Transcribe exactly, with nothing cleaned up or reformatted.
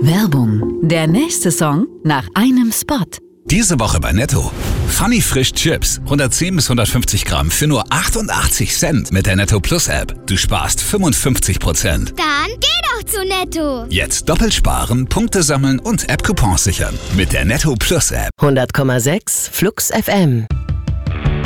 Werbung. Der nächste Song nach einem Spot. Diese Woche bei Netto. Funny Frisch Chips. hundertzehn bis hundertfünfzig Gramm für nur achtundachtzig Cent mit der Netto Plus App. Du sparst fünfundfünfzig Prozent. Dann geh doch zu Netto. Jetzt doppelt sparen, Punkte sammeln und App-Coupons sichern. Mit der Netto Plus App. hundert Komma sechs Flux F M.